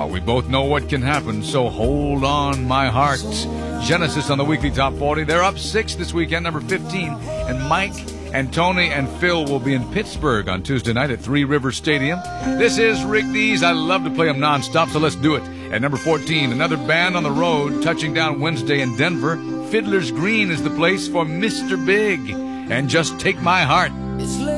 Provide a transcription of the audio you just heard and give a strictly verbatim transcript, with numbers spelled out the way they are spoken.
we both know what can happen, so hold on, my heart. Genesis on the weekly top forty. They're up six this weekend, number fifteen. And Mike and Tony and Phil will be in Pittsburgh on Tuesday night at Three Rivers Stadium. This is Rick Dees. I love to play them nonstop, so let's do it. At number fourteen, another band on the road, touching down Wednesday in Denver. Fiddler's Green is the place for Mister Big. And Just Take My Heart. It's late.